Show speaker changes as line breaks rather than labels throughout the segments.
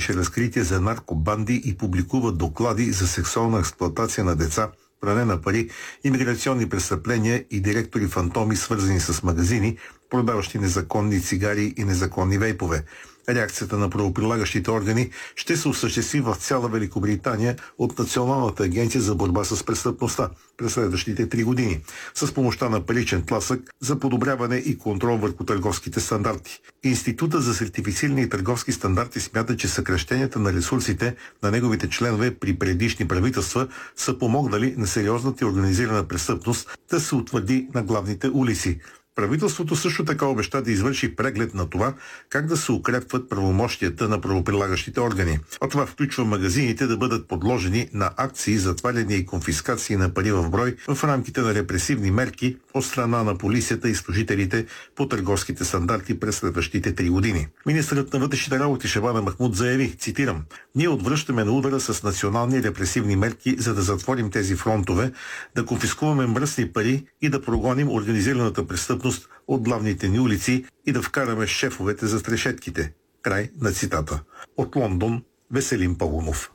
правеше разкритие за наркобанди и публикува доклади за сексуална експлоатация на деца, пране на пари, имиграционни престъпления и директори фантоми, свързани с магазини, продаващи незаконни цигари и незаконни вейпове. Реакцията на правоприлагащите органи ще се осъществи в цяла Великобритания от Националната агенция за борба с престъпността през следващите 3 години, с помощта на паричен тласък за подобряване и контрол върху търговските стандарти. Института за сертифицирани търговски стандарти смята, че съкращенията на ресурсите на неговите членове при предишни правителства са помогнали на сериозната и организирана престъпност да се утвърди на главните улици. Правителството също така обеща да извърши преглед на това как да се укрепват правомощията на правоприлагащите органи. А това включва магазините да бъдат подложени на акции, затваряния и конфискации на пари в брой в рамките на репресивни мерки от страна на полицията и служителите по търговските стандарти през следващите 3 години. Министърът на вътрешните работи Шабана Махмуд заяви, цитирам: "Ние отвръщаме на удара с национални репресивни мерки, за да затворим тези фронтове, да конфискуваме мръсни пари и да прогоним организираната престъпност от главните ни улици и да вкараме шефовете за трешетките." Край на цитата. От Лондон, Веселин Паунов.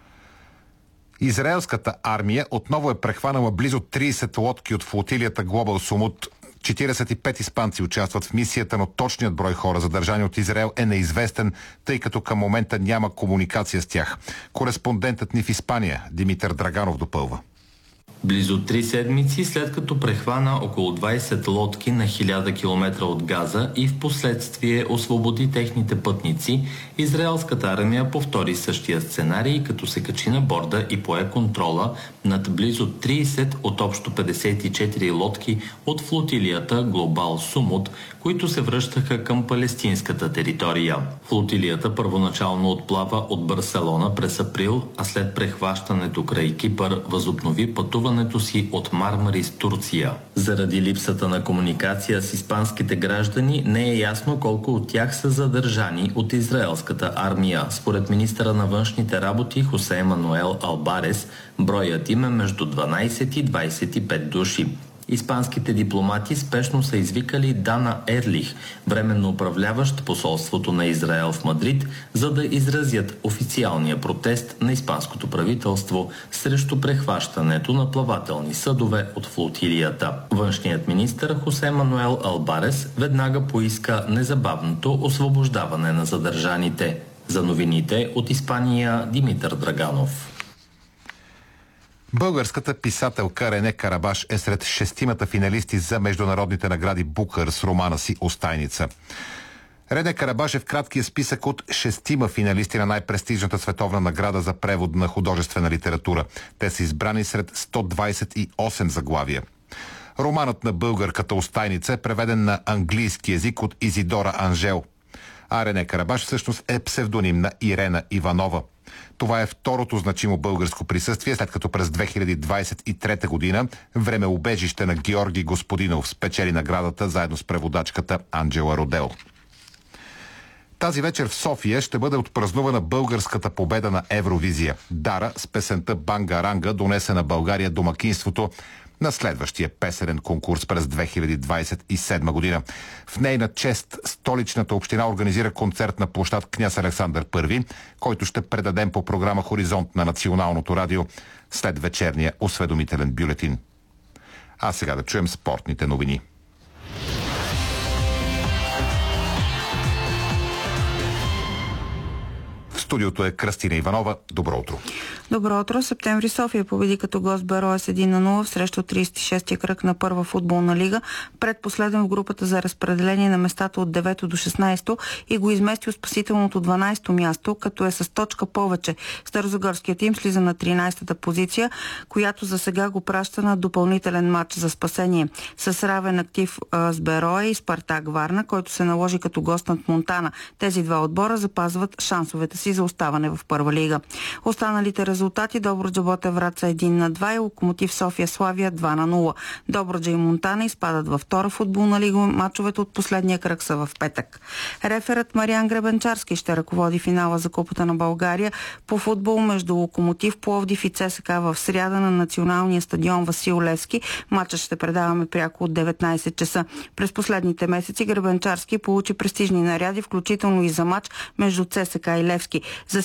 Израелската армия отново е прехванала близо 30 лодки от флотилията Глобал Сумут. 45 испанци участват в мисията, но точният брой хора, задържани от Израел, е неизвестен, тъй като към момента няма комуникация с тях. Кореспондентът ни в Испания, Димитър Драганов, допълва.
Близо 3 седмици след като прехвана около 20 лодки на 1000 км от Газа и в последствие освободи техните пътници, израелската армия повтори същия сценарий, като се качи на борда и пое контрола над близо 30 от общо 54 лодки от флотилията Глобал Сумут, които се връщаха към палестинската територия. Флотилията първоначално отплава от Барселона през април, а след прехващането край Кипър възобнови пътуването си от Мармарис, Турция. Заради липсата на комуникация с испанските граждани не е ясно колко от тях са задържани от израелската армия. Според министъра на външните работи Хосе Мануел Албарес, броят им е между 12 и 25 души. Испанските дипломати спешно са извикали Дана Ерлих, временно управляващ посолството на Израел в Мадрид, за да изразят официалния протест на испанското правителство срещу прехващането на плавателни съдове от флотилията. Външният министър Хосе Мануел Албарес веднага поиска незабавното освобождаване на задържаните. За новините от Испания, Димитър Драганов.
Българската писателка Рене Карабаш е сред 6 финалисти за международните награди Букър с романа си "Остайница". Рене Карабаш е в краткия списък от 6 финалисти на най-престижната световна награда за превод на художествена литература. Те са избрани сред 128 заглавия. Романът на българката "Остайница" е преведен на английски език от Изидора Анжел. А Рене Карабаш всъщност е псевдоним на Ирена Иванова. Това е второто значимо българско присъствие, след като през 2023 година "Времеубежище" на Георги Господинов спечели наградата заедно с преводачката Анджела Родел. Тази вечер в София ще бъде отпразнувана българската победа на Евровизия. Дара с песента "Бангаранга" донесе на България домакинството на следващия песенен конкурс през 2027 година. В нейна чест столичната община организира концерт на площад Княз Александър I, който ще предадем по програма "Хоризонт" на Националното радио след вечерния осведомителен бюлетин. А сега да чуем спортните новини. В студиото е Кръстина Иванова. Добро утро.
Добро утро. Септември София победи като гост Бероя с 1-0 в срещу 36-я кръг на първа футболна лига, предпоследен в групата за разпределение на местата от 9 до 16 и го измести от спасителното 12-то място, като е с точка повече. Старозагорският тим слиза на 13-та позиция, която за сега го праща на допълнителен матч за спасение. С равен актив с Бероя и Спартак Варна, който се наложи като гост над Монтана. Тези два отбора запазват шансовете си за оставане в първа лига. Останалите резултати: Добруджа Ботев Враца 1-2 и Локомотив София Славия 2-0. Добруджа и Монтана изпадат във втора футболна лига. Мачовете от последния кръг са в петък. Реферът Мариан Гребенчарски ще ръководи финала за Купата на България по футбол между Локомотив Пловдив и ЦСКА в сряда на националния стадион Васил Левски. Матчът ще предаваме пряко от 19 часа. През последните месеци Гребенчарски получи престижни наряди, включително и за матч между ЦСКА и Левски. За